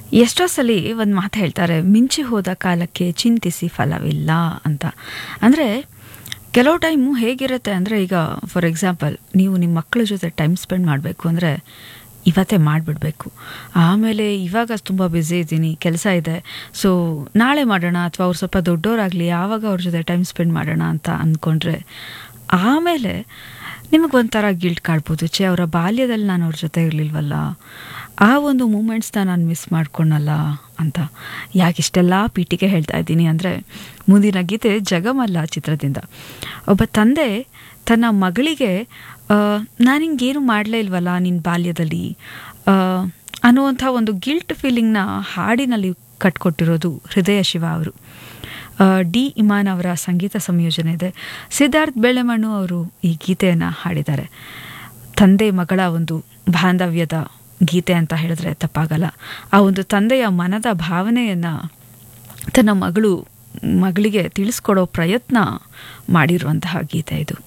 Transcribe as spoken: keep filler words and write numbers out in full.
ಎಷ್ಟೋ ಸಲ ಒಂದು ಮಾತು ಹೇಳ್ತಾರೆ, ಮಿಂಚಿ ಹೋದ ಕಾಲಕ್ಕೆ ಚಿಂತಿಸಿ ಫಲವಿಲ್ಲ ಅಂತ. ಅಂದರೆ ಕೆಲವು ಟೈಮು ಹೇಗಿರುತ್ತೆ ಅಂದರೆ, ಈಗ ಫಾರ್ ಎಕ್ಸಾಂಪಲ್ ನೀವು ನಿಮ್ಮ ಮಕ್ಕಳ ಜೊತೆ ಟೈಮ್ ಸ್ಪೆಂಡ್ ಮಾಡಬೇಕು ಅಂದರೆ ಇವತ್ತೇ ಮಾಡಿಬಿಡ್ಬೇಕು. ಆಮೇಲೆ ಇವಾಗ ತುಂಬ ಬ್ಯುಸಿ ಇದ್ದೀನಿ, ಕೆಲಸ ಇದೆ, ಸೊ ನಾಳೆ ಮಾಡೋಣ, ಅಥವಾ ಅವ್ರು ಸ್ವಲ್ಪ ದೊಡ್ಡವರಾಗಲಿ ಆವಾಗ ಅವ್ರ ಜೊತೆ ಟೈಮ್ ಸ್ಪೆಂಡ್ ಮಾಡೋಣ ಅಂತ ಅಂದ್ಕೊಂಡ್ರೆ ಆಮೇಲೆ ನಿಮಗೊಂಥರ ಗಿಲ್ಟ್ ಕಾಡ್ಬೋದು. ಛೇ, ಅವರ ಬಾಲ್ಯದಲ್ಲಿ ನಾನು ಅವ್ರ ಜೊತೆ ಇರಲಿಲ್ವಲ್ಲ, ಆ ಒಂದು ಮೂಮೆಂಟ್ಸ್ನ ನಾನು ಮಿಸ್ ಮಾಡ್ಕೊಳಲ್ಲ ಅಂತ. ಯಾಕಿಷ್ಟೆಲ್ಲ ಪೀಠಿಗೆ ಹೇಳ್ತಾ ಇದ್ದೀನಿ ಅಂದರೆ, ಮುಂದಿನ ಗೀತೆ ಜಗಮಲ್ಲ ಚಿತ್ರದಿಂದ. ಒಬ್ಬ ತಂದೆ ತನ್ನ ಮಗಳಿಗೆ ನಾನು ಹಿಂಗೇನು ಮಾಡಲೇ ಇಲ್ವಲ್ಲ ನಿನ್ನ ಬಾಲ್ಯದಲ್ಲಿ ಅನ್ನುವಂಥ ಒಂದು ಗಿಲ್ಟ್ ಫೀಲಿಂಗ್ನ ಹಾಡಿನಲ್ಲಿ ಕಟ್ಕೊಟ್ಟಿರೋದು ಹೃದಯ ಶಿವ ಅವರು. ಡಿ ಇಮಾನ್ ಅವರ ಸಂಗೀತ ಸಂಯೋಜನೆ ಇದೆ. ಸಿದ್ಧಾರ್ಥ್ ಬೆಳೆಮಣ್ಣು ಅವರು ಈ ಗೀತೆಯನ್ನು ಹಾಡಿದ್ದಾರೆ. ತಂದೆ ಮಗಳ ಒಂದು ಬಾಂಧವ್ಯದ ಗೀತೆ ಅಂತ ಹೇಳಿದ್ರೆ ತಪ್ಪಾಗಲ್ಲ. ಆ ಒಂದು ತಂದೆಯ ಮನದ ಭಾವನೆಯನ್ನು ತನ್ನ ಮಗಳು ಮಗಳಿಗೆ ತಿಳಿಸ್ಕೊಡೋ ಪ್ರಯತ್ನ ಮಾಡಿರುವಂತಹ ಗೀತೆ ಇದು.